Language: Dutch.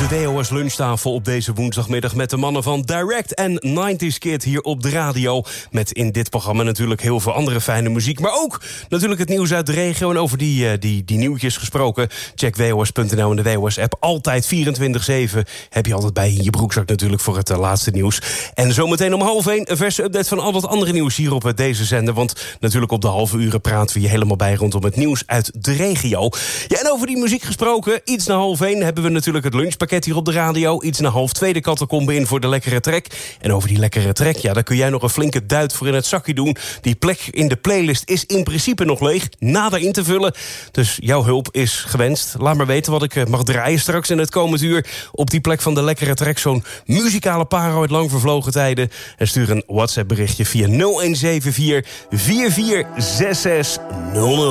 DOS lunchtafel op deze woensdagmiddag met de mannen van Direct en 90s Kid hier op de radio. Met in dit programma natuurlijk heel veel andere fijne muziek, maar ook natuurlijk het nieuws uit de regio. En over die nieuwtjes gesproken, check WOS.nl en de WOS-app. Altijd 24/7 heb je altijd bij in je broekzak natuurlijk voor het laatste nieuws. En zometeen om 12:30 een verse update van al dat andere nieuws hier op deze zender. Want natuurlijk op de halve uren praten we je helemaal bij rondom het nieuws uit de regio. Ja, en over die muziek gesproken, iets na 12:30 hebben we natuurlijk het lunchpakket hier op de radio. Iets na 12:30 de catacombe in voor de lekkere track. En over die lekkere track, ja, daar kun jij nog een flinke duit voor in het zakje doen. Die plek in de playlist is in principe nog leeg, nader in te vullen. Dus jouw hulp is gewenst. Laat maar weten wat ik mag draaien straks in het komend uur. Op die plek van de lekkere track, zo'n muzikale parel uit lang vervlogen tijden. En stuur een WhatsApp berichtje via 0174 446600.